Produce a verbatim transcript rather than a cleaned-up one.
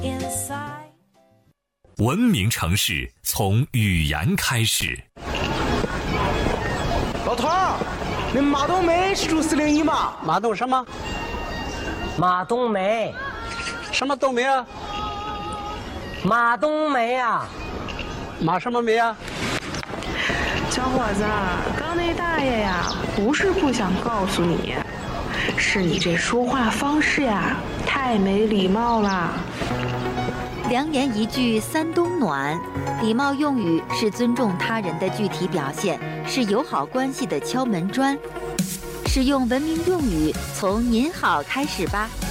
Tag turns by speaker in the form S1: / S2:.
S1: 文明城市从语言开始。
S2: 老头儿，那马冬梅是住四零一吗？
S3: 马冬什么？
S4: 马冬梅。
S3: 什么冬梅啊？
S4: 马冬梅啊。
S3: 马什么梅啊？
S5: 小伙子，刚那大爷呀，不是不想告诉你，是你这说话方式呀，太没礼貌了。
S6: 良言一句三冬暖，礼貌用语是尊重他人的具体表现，是友好关系的敲门砖。使用文明用语，从您好开始吧。